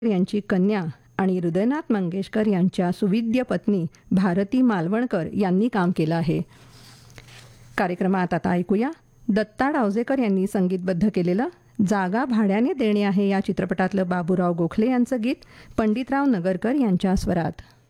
यांची कन्या आणि हृदयनाथ मंगेशकर यांच्या सुविद्य पत्नी भारती मालवणकर यांनी काम केलं आहे. कार्यक्रमात आता ऐकूया दत्ता डावजेकर यांनी संगीतबद्ध केलेलं जागा भाड्याने देणे आहे या चित्रपटातलं बाबूराव गोखले यांचं गीत पंडितराव नगरकर यांच्या स्वरात.